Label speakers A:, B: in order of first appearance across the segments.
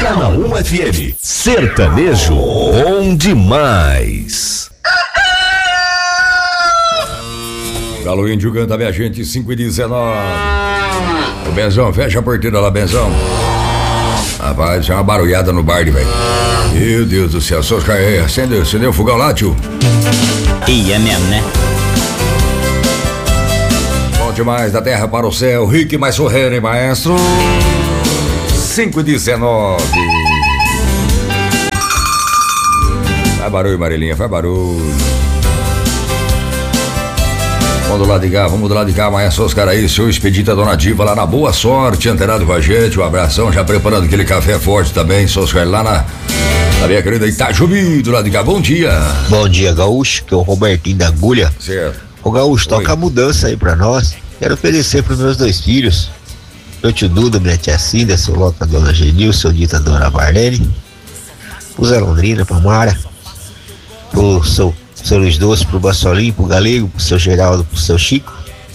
A: na 1 FM. Sertanejo bom demais.
B: Galo Índio canta minha gente, 5h19. Ô Benzão, fecha a porteira lá, Benzão. Rapaz, é uma barulhada no bar, velho. Meu Deus do céu, Oscar, acendeu o fogão lá, tio?
C: E é mesmo, né?
B: Bom demais, da terra para o céu, Rick mais sorrendo, hein, maestro? 5h19. Faz barulho, Marilinha, faz barulho. Vamos do lado de cá, maestro Oscar aí, seu expedita Dona Diva lá na Boa Sorte, antenado com a gente, um abração, já preparando aquele café forte também, seu Oscar lá na minha querida Itajubi, do lado de cá, bom dia.
D: Bom dia, Gaúcho, que é o Robertinho da Agulha.
B: Certo.
D: Ô Gaúcho, toca a mudança aí pra nós, quero oferecer pros meus 2 filhos, meu tio Duda, minha tia Cida, seu Lota, Dona Genil, seu Dita, Dona Marlene, pro Zé Londrina, pra Mara, pro seu Luiz Doce, pro Bassolim, pro Galego, pro seu Geraldo, pro seu Chico,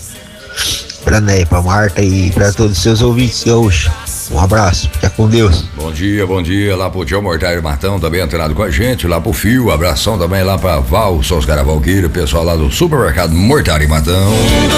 D: pra Néia, pra Marta e pra todos os seus ouvintes, Gaúcho. Um abraço, fica com Deus.
B: Bom dia, lá pro Tio Mortário Martão, também antenado com a gente, lá pro Fio, abração também lá pra Val, Soscara Valquírio, pessoal lá do supermercado Mortário Martão.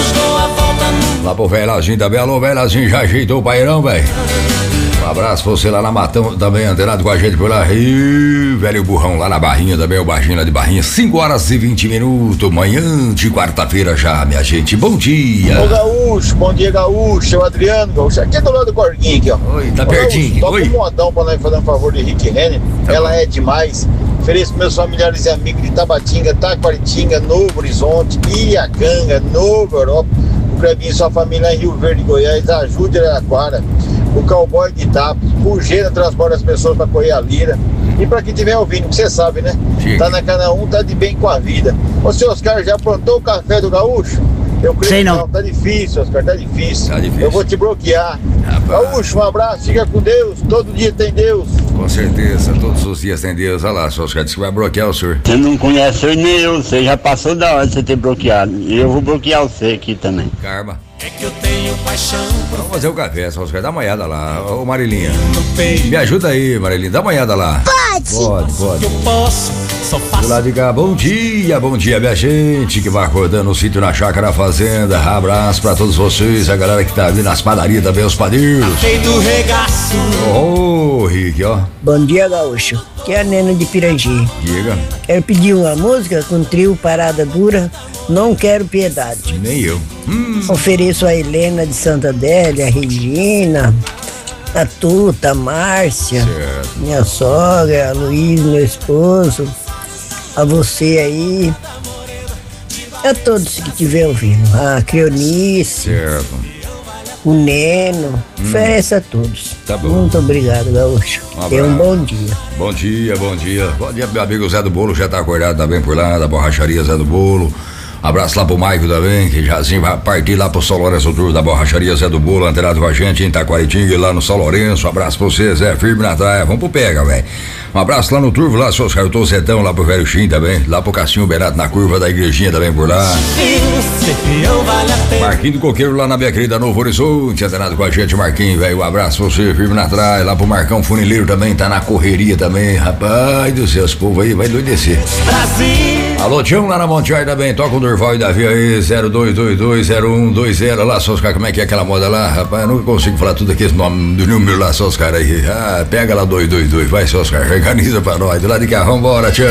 B: Lá pro Velazinho também, alô Velazinho, já ajeitou o pairão, velho. Um abraço pra você lá na Matão, também antenado com a gente por lá. E velho burrão lá na Barrinha, também o Barrinho lá de Barrinha. 5h20, manhã de quarta-feira já, minha gente. Bom dia.
E: Ô Gaúcho, bom dia Gaúcho, é o Adriano, Gaúcho. Aqui do lado do Corguinho aqui, ó.
B: Oi, tá
E: ô,
B: pertinho.
E: Gaúcho, toca um modão pra nós fazer um favor de Rick Renner.
B: Tá
E: ela
B: bom.
E: é demais. Ofereço meus familiares e amigos de Tabatinga, Taquaritinga, Novo Horizonte, Iacanga, Novo Europa. O Crebinho e sua família em Rio Verde, Goiás, ajude Araraquara. O Cowboy de Itapos, o Gena transporta as pessoas para correr a lira. E para quem estiver ouvindo, que você sabe, né?
B: Chique.
E: Tá na Cana 1, tá de bem com a vida. Ô, seu Oscar, já aprontou o café do Gaúcho? Eu creio
C: Sei
E: que
C: não.
E: tá difícil, Oscar, tá difícil.
B: Tá difícil.
E: Eu vou te bloquear.
B: Rapaz.
E: Gaúcho, um abraço, fica com Deus. Todo dia tem Deus.
B: Com certeza, todos os dias tem Deus. Olha lá, Oscar disse que vai bloquear o senhor.
F: Você não conhece eu nem eu, você já passou da hora de você ter bloqueado. E eu vou bloquear você aqui também.
B: Karma.
G: É que eu tenho paixão por
B: Vamos fazer o café, só Oscar, dá uma olhada lá. Ô Marilinha, me ajuda aí, Marilinha, dá uma olhada lá. Pode.
G: que eu posso, só
B: Do
G: faço.
B: lado de cá, bom dia, minha gente que vai acordando no sítio, na chácara, na fazenda. Abraço pra todos vocês, a galera que tá ali nas padarias também, os padeiros.
G: Feito regaço.
B: Ô, Rick, ó,
H: Bom dia, Gaúcho. Que é a Nena de Pirangi.
B: diga,
H: Quero pedir uma música com trio Parada Dura, Não Quero Piedade.
B: nem eu.
H: Ofereço a Helena de Santa Adélia, a Regina, a Tuta, a Márcia,
B: Certo.
H: minha sogra, a Luiz, meu esposo, a você aí, a todos que estiver ouvindo, a Creonice,
B: Certo.
H: o Neno, oferece a todos.
B: Tá bom.
H: Muito obrigado, Gaúcho. Tenha um
B: abraço.
H: bom dia.
B: Bom dia. Bom dia, meu amigo Zé do Bolo, já tá acordado também por lá, da borracharia Zé do Bolo. Abraço lá pro Maico também, que já assim vai partir lá pro São Lourenço Tour da borracharia Zé do Bolo, antenado com a gente em Taquaritinga, lá no São Lourenço. Abraço pra você, Zé, firme na praia, vamos pro pega, velho. Um abraço lá no Turvo, lá, seus caras, Zetão, lá pro Velho Chim também, lá pro Cassinho Berato na curva da igrejinha também por lá.
G: Ser peão vale a pena.
B: Marquinho do Coqueiro lá na minha querida Novo Horizonte, antenado com a gente, Marquinho, velho. Um abraço pra você, firme na praia, lá pro Marcão Funileiro também, tá na correria também, rapaz do céu, esse povo aí vai endoidecer.
G: Brasil.
B: Alô, Tião lá na Montear também, toca o Durval e Davi aí, 02220120 lá, só os caras, como é que é aquela moda lá, rapaz, eu não consigo falar tudo aqui, esse nome do número lá, só os caras aí, pega lá 222, vai só os caras, organiza pra nós, do lado de cá, vambora, tchau.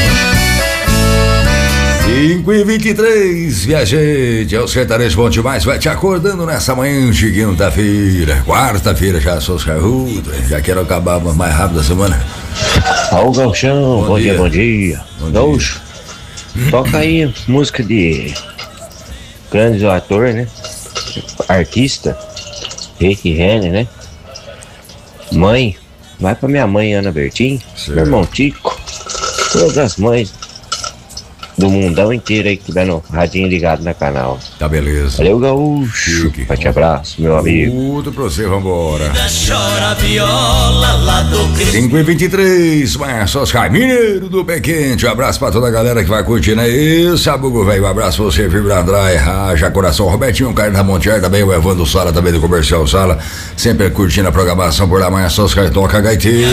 B: 5h23, minha gente, é o Sertanejo Bom Demais, vai te acordando nessa manhã de quinta-feira, quarta-feira já, só os caras, já quero acabar mais rápido a semana.
I: Ó o Gauchão, bom dia.
B: Bom
I: Gaúcho, toca aí música de grande ator, né? Artista, Rick Renner, né? Mãe, vai pra minha mãe Ana Bertin,
B: Certo.
I: meu irmão Tico, todas as mães do mundão inteiro aí que tiver no radinho ligado na canal.
B: Tá beleza.
I: Valeu, Gaúcho,
B: Chique.
I: forte abraço, meu amigo.
B: Tudo pra você, vambora.
G: Chora viola lá do Cristo.
B: 5h23, Márcio Oscar Mineiro do Pé Quente. Um abraço pra toda a galera que vai curtindo aí. Sabugo, velho. Um abraço pra você, Fibra André, Raja Coração, Robertinho, Carlos da Montear, também o Evandro Sala, também do Comercial Sala. Sempre curtindo a programação por lá, Márcio Oscar toca gaiteiro.